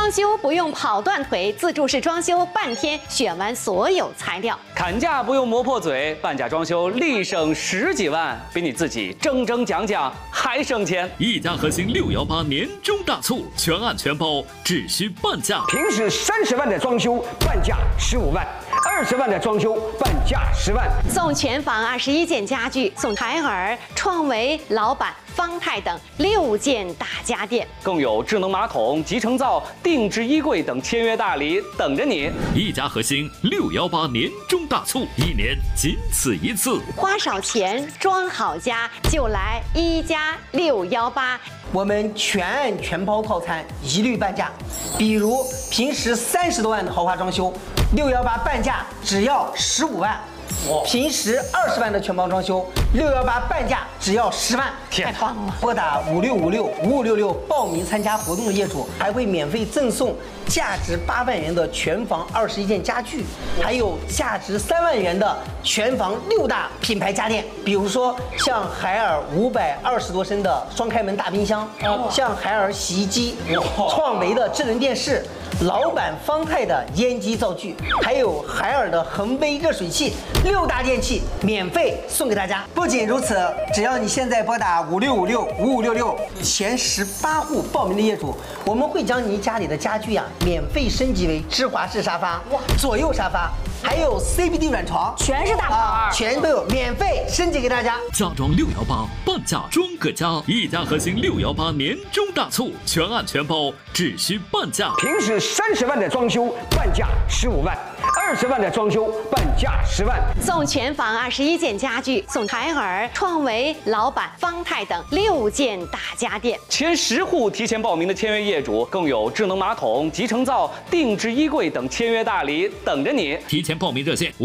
装修不用跑断腿，自助式装修半天选完所有材料。 砍价不用磨破嘴，半价装修立省10几万，比你自己争讲还省钱。 一家核心618年终大促，全案全包，只需半价。 平时30万的装修，半价15万；20万的装修，半价10万。 送全房21件家具，送海尔、创维、老板、方太等6件大家电， 更有智能马桶、集成灶、定制衣柜等签约大礼等着你。 一家核心618年终大促，1年仅此一次。 花少钱装好家，就来1家618。 我们全案全包套餐一律半价，比如平时30多万的豪华装修，618半价只要15万。平时20万的全包装修，618半价只要10万， 太棒了！ 拨打56565566报名参加活动的业主，还会免费赠送价值8万元的全房21件家具，还有价值3万元的全房6大品牌家电，比如说像海尔520多升的双开门大冰箱，像海尔洗衣机，创维的智能电视，老板方太的烟机灶具，还有海尔的恒威热水器，6大电器免费送给大家。不仅如此，只要你现在拨打56565566前18户报名的业主，我们会将您家里的家具免费升级为芝华士沙发、左右沙发，还有 CBD 软床， 全是大牌， 全都有免费升级给大家。 家装618半价装个家，一家核心618年终大促，全案全包，只需半价。 平时30万的装修，半价15万；20万的装修，半价10万。 送全房21件家具，送海尔、创维、老板、方太等6件大家电。 前10户提前报名的签约业主，更有智能马桶、集成灶、定制衣柜等签约大礼等着你。 提前报名热线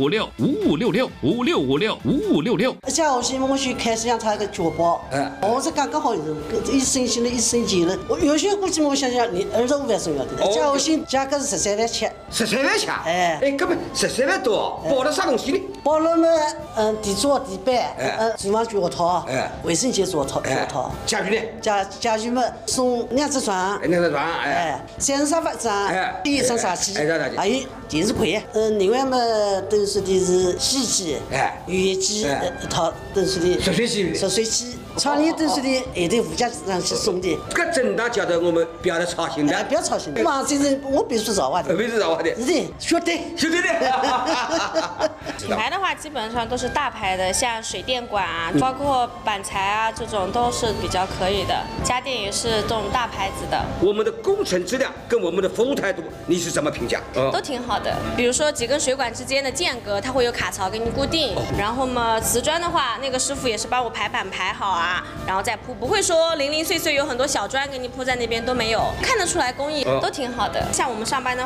5656556656565566。 下午我去开始让他一个脚包，我是刚好有一升新了，一升级了。我有些估计我想想，你25万重要的，下午新价格是13万7。 13万7？根本13万多，包了啥东西呢？ 包了嘛，地桌、地板，厨房脚套，卫生间脚套， 家具呢？ 家具嘛，送2只床 ，2只床， 3张沙发张，一张茶几，还有电视柜，另外嘛，都是的是洗衣机，浴液机一套，都是的热水器， 床里都是的还得附加上去送的。 这真的叫得我们不要操心的， 不要操心的。嘛，这人我别说实话的， 别说实话的， 是的，晓得的。 品牌的话，基本上都是大牌的，像水电管啊，包括板材啊，这种都是比较可以的。家电也是这种大牌子的。 我们的工程质量跟我们的服务态度，你是怎么评价？ 都挺好的。比如说几根水管之间的间隔，它会有卡槽给你固定。然后嘛，瓷砖的话，那个师傅也是帮我排板排好啊，然后再铺，不会说零零碎碎有很多小砖给你铺在那边都没有，看得出来工艺都挺好的。像我们上班的